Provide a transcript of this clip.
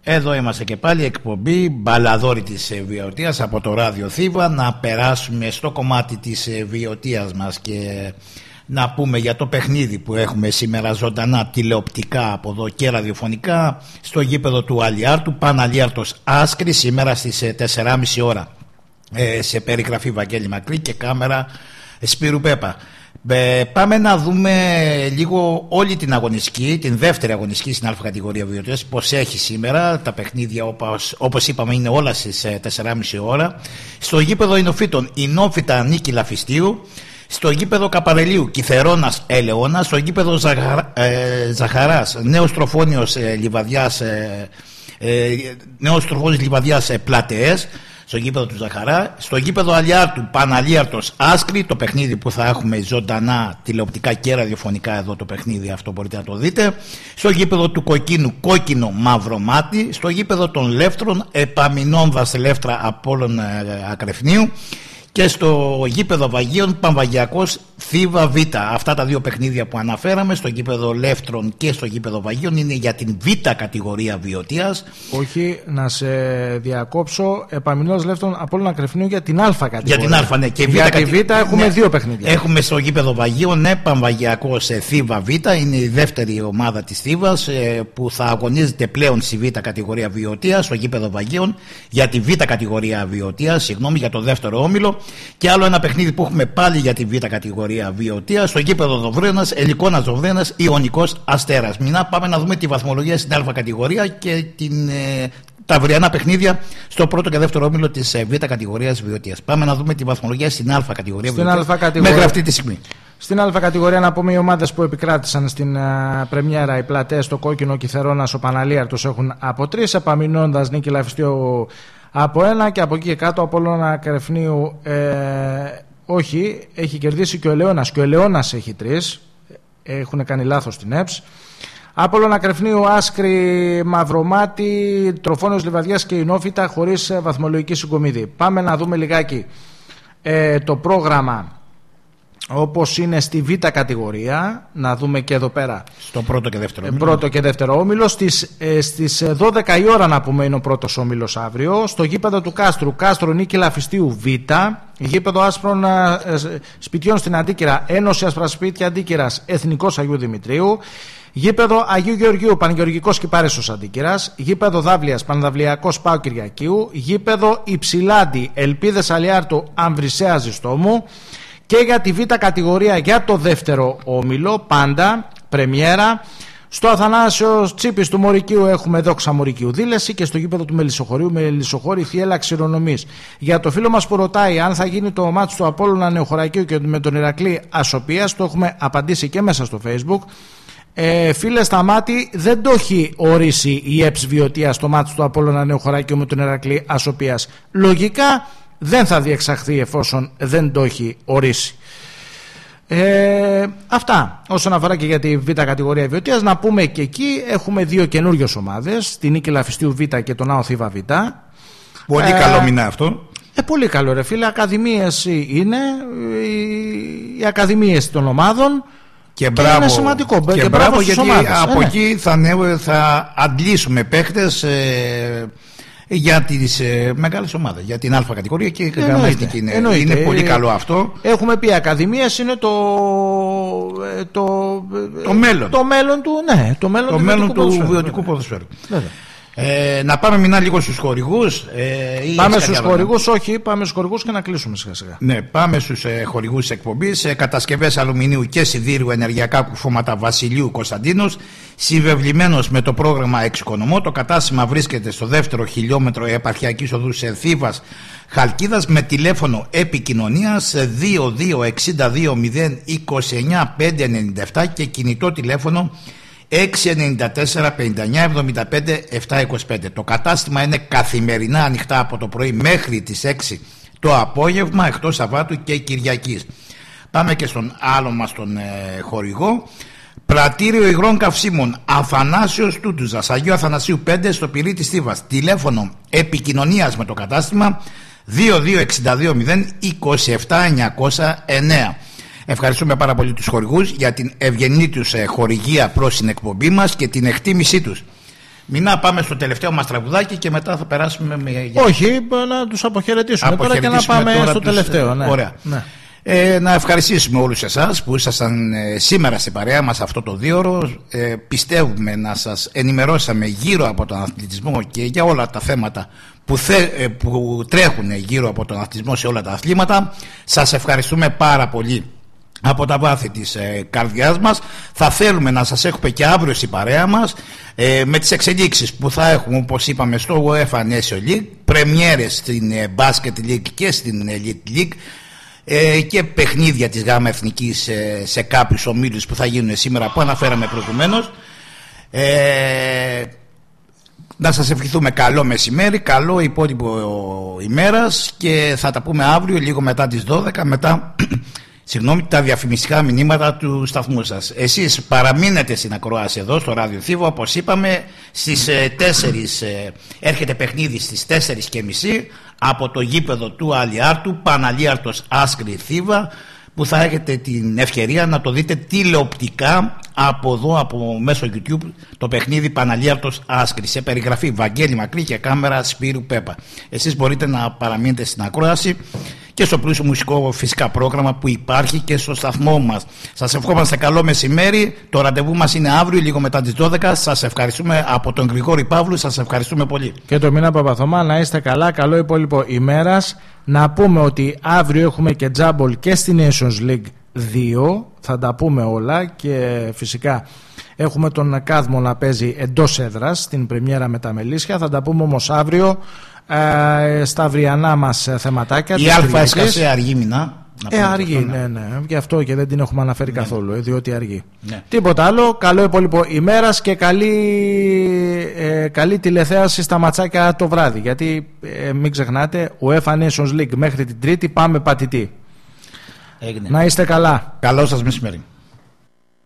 Εδώ είμαστε και πάλι, εκπομπή Μπαλαδόρη της Βιωτίας από το Ράδιο Θήβα. Να περάσουμε στο κομμάτι της Βιωτίας μας και να πούμε για το παιχνίδι που έχουμε σήμερα ζωντανά τηλεοπτικά από εδώ και ραδιοφωνικά στο γήπεδο του Αλιάρτου, Παναλιάρτος Άσκρη, σήμερα στις 4.30 ώρα, σε περιγραφή Βαγγέλη Μακρύ και κάμερα Σπύρου Πέπα. Πάμε να δούμε λίγο όλη την αγωνιστική, την δεύτερη αγωνιστική στην Α κατηγορία Βιωτίας, πως έχει σήμερα. Τα παιχνίδια όπως είπαμε είναι όλα στις 4.30 ώρα. Στο γήπεδο Ινοφύτων, Ινόφυτα Νίκη Λαφιστίου. Στο γήπεδο Καπαρελίου, Κιθερώνας Ελαιώνας. Στο γήπεδο Ζαχαράς, Νέος Τροφόνιος Λιβαδιάς Πλατεές. Στο γήπεδο του Ζαχαρά. Στο γήπεδο Αλιάρτου, Παναλίαρτος Άσκρη, το παιχνίδι που θα έχουμε ζωντανά τηλεοπτικά και ραδιοφωνικά, εδώ το παιχνίδι αυτό μπορείτε να το δείτε. Στο γήπεδο του Κοκκίνου, Κόκκινο Μαυρομάτι. Στο γήπεδο των Λεύτρων, Επαμεινώνδας Λεύτρα Απόλλων Ακρεφνίου. Και στο γήπεδο Βαγίων, Πανβαγιακός Θήβα Β. Αυτά τα δύο παιχνίδια που αναφέραμε, στο γήπεδο Λεύτρων και στο γήπεδο Βαγίων, είναι για την Β κατηγορία Βιωτίας. Όχι, να σε διακόψω. Επαμεινώνδας Λεύτρων Απόλλων Ακρεφνίου για την Α κατηγορία. Για την Α, ναι. Και για τη Β έχουμε δύο παιχνίδια. Έχουμε στο γήπεδο Βαγίων, ναι, Πανβαγιακός Θήβα Β. Είναι η δεύτερη ομάδα της Θήβας που θα αγωνίζεται πλέον στη Β κατηγορία Βιωτίας, στο γήπεδο Βαγίων, για τη Β κατηγορία Βιωτίας, για το δεύτερο όμιλο. Και άλλο ένα παιχνίδι που έχουμε πάλι για τη Β κατηγορία Βιωτίας, στο γήπεδο Δοβρένας, Ελικόνας Δοβρένας, Ιωνικός Αστέρας. Μηνά πάμε να δούμε τη βαθμολογία στην Α κατηγορία και τα αυριανά παιχνίδια στο πρώτο και δεύτερο όμιλο της Β κατηγορίας Βιωτίας. Πάμε να δούμε τη βαθμολογία στην Α κατηγορία Βιωτίας μέχρι αυτή τη στιγμή. Στην Α κατηγορία να πούμε οι ομάδες που επικράτησαν στην πρεμιέρα, οι Πλατείες, το Κόκκινο, Κιθερώνας, ο Παναλίαρτος έχουν από 3, Επαμεινώνδας Νίκη Λαφιστίου από 1 και από εκεί και κάτω Απόλλωνα Ακρεφνίου όχι, έχει κερδίσει και ο Ελαιώνας, και ο Ελαιώνας έχει 3, έχουν κάνει λάθος στην ΕΠΣ. Απόλλωνα Ακρεφνίου, Άσκρη, Μαυρομάτι, Τροφόνιος Λιβαδιάς και Ινόφυτα χωρίς βαθμολογική συγκομιδή. Πάμε να δούμε λιγάκι το πρόγραμμα όπως είναι στη Β κατηγορία, να δούμε και εδώ πέρα στο πρώτο και δεύτερο όμιλο. Πρώτο και δεύτερο όμιλο. Στις 12 η ώρα να πούμε είναι ο πρώτος όμιλος αύριο. Στο γήπεδο του Κάστρου, Κάστρο Νίκη Λαφιστίου Β. Γήπεδο Άσπρων Σπιτιών στην Αντίκυρα, Ένωση Ασπρασπίτια Αντίκυρας, Εθνικός Αγίου Δημητρίου. Γήπεδο Αγίου Γεωργίου, Πανγεωργικός Κυπάρισσος Αντίκυρας. Γήπεδο Δάβλειας, Πανδαυλιακός Πάο Κυριακίου. Γήπεδο Υψηλάντη, Ελπίδες Αλιάρτου, Αμβρισσέα Ζιστόμου. Και για τη Β κατηγορία, για το δεύτερο όμιλο, πάντα πρεμιέρα, στο Αθανάσιος Τσίπης του Μωρικίου έχουμε Δόξα Μωρικίου Δήλεση και στο γήπεδο του Μελισσοχωρίου Μελισσοχώρη Θιέλα Ξηρονομής. Για το φίλο μας που ρωτάει αν θα γίνει το μάτς του Απόλλωνα Νεοχωρακίου και με τον Ηρακλή Ασοπίας, το έχουμε απαντήσει και μέσα στο Facebook. Φίλε Σταμάτη, δεν το έχει ορίσει η ΕΠΣ Βιωτία στο μάτς του Απόλλωνα Νεοχωρακίου με τον Ηρακλή Ασοπίας. Λογικά δεν θα διεξαχθεί εφόσον δεν το έχει ορίσει. Αυτά όσον αφορά και για τη Β κατηγορία Βιωτίας. Να πούμε και εκεί έχουμε δύο καινούριες ομάδες, την Νίκη Λαφιστίου Β και τον ΑΟ Θήβα Β. Πολύ καλό μήνα αυτό. Πολύ καλό ρε φίλε, ακαδημίες είναι, οι ακαδημίες των ομάδων. Και μπράβο, είναι σημαντικό. Και μπράβο γιατί ομάδες, από εκεί θα αντλήσουμε παίχτες για τις μεγάλες ομάδες, για την Α κατηγορία και γραμματική είναι πολύ καλό αυτό. Έχουμε πει ακαδημίες είναι το μέλλον. Το μέλλον του, ναι, το μέλλον του βιωτικού ποδοσφαίρου. Να πάμε μηνά λίγο στους χορηγούς. Πάμε στους χορηγούς, όχι, πάμε στους χορηγούς και να κλείσουμε σιγά σιγά. Ναι, πάμε στους χορηγούς της εκπομπής. Κατασκευές αλουμινίου και σιδήρου, ενεργειακά κουφώματα Βασιλείου Κωνσταντίνος. Συμβεβλημένος με το πρόγραμμα Εξοικονομώ. Το κατάστημα βρίσκεται στο δεύτερο χιλιόμετρο επαρχιακής οδού Θήβας Χαλκίδας με τηλέφωνο επικοινωνίας 2262-029-597 και κινητό τηλέφωνο 694-59-75-725. Το κατάστημα είναι καθημερινά ανοιχτά από το πρωί μέχρι τις 6 το απόγευμα, εκτός Σαββάτου και Κυριακής. Πάμε και στον άλλο μας τον χορηγό. Πρατήριο υγρών καυσίμων Αθανάσιος Τούτουζας, Αγίου Αθανασίου 5 στο Πυρί της Θήβας. Τηλέφωνο επικοινωνίας με το κατάστημα 2262-027-909. Ευχαριστούμε πάρα πολύ τους χορηγούς για την ευγενή τους χορηγία προς την εκπομπή μας και την εκτίμησή τους. Μινά, πάμε στο τελευταίο μας τραγουδάκι και μετά θα περάσουμε Όχι, να τους αποχαιρετήσουμε τώρα και να πάμε στο τελευταίο. Ναι. Ωραία. Ναι. Να ευχαριστήσουμε όλους εσάς που ήσασταν σήμερα στην παρέα μας αυτό το 2ωρο. Πιστεύουμε να σας ενημερώσαμε γύρω από τον αθλητισμό και για όλα τα θέματα που τρέχουν γύρω από τον αθλητισμό σε όλα τα αθλήματα. Σας ευχαριστούμε πάρα πολύ από τα βάθη της καρδιάς μας. Θα θέλουμε να σας έχουμε και αύριο στην παρέα μας με τις εξελίξεις που θα έχουμε, όπως είπαμε, στο UEFA Nations League, πρεμιέρες στην Basket League και στην Elite League και παιχνίδια της ΓΑΜΑ Εθνικής σε κάποιους ομίλους που θα γίνουν σήμερα που αναφέραμε προηγουμένως. Να σας ευχηθούμε καλό μεσημέρι, καλό υπόλοιπο ημέρας και θα τα πούμε αύριο λίγο μετά τις 12 μετά τα διαφημιστικά μηνύματα του σταθμού σας. Εσείς παραμείνετε στην ακρόαση εδώ στο Ράδιο Θήβο. Όπως είπαμε, στις 4 έρχεται παιχνίδι στις 4:30 από το γήπεδο του Αλιάρτου, Παναλίαρτος Άσκρη Θήβα, που θα έχετε την ευκαιρία να το δείτε τηλεοπτικά από εδώ, από μέσω YouTube, το παιχνίδι Παναλίαρτος Άσκρη, σε περιγραφή Βαγγέλη Μακρύ και κάμερα Σπύρου Πέπα. Εσείς μπορείτε να παραμείνετε στην ακρόαση και στο πλούσιο μουσικό φυσικά πρόγραμμα που υπάρχει και στο σταθμό μας. Σας ευχόμαστε καλό μεσημέρι. Το ραντεβού μας είναι αύριο λίγο μετά τις 12. Σας ευχαριστούμε από τον Γρηγόρη Παύλου. Σας ευχαριστούμε πολύ. Και το Μίνα Παπαθωμά, να είστε καλά. Καλό υπόλοιπο ημέρας. Να πούμε ότι αύριο έχουμε και τζάμπολ και στη Nations League 2. Θα τα πούμε όλα και φυσικά έχουμε τον Κάδμο να παίζει εντός έδρας στην πρεμιέρα με τα Μελίσια. Θα τα πούμε όμως αύριο στα αυριανά μας θεματάκια. Η Αλφα έσκασε αργή Μινά. Αργή, ναι. Γι' αυτό και δεν την έχουμε αναφέρει καθόλου, διότι αργεί. Ναι. Τίποτα άλλο. Καλό υπόλοιπο ημέρας και καλή τηλεθέαση στα ματσάκια το βράδυ. Γιατί μην ξεχνάτε, UEFA Nations League μέχρι την Τρίτη πάμε πατητή. Έγινε. Να είστε καλά. Καλό σας μεσημέρι.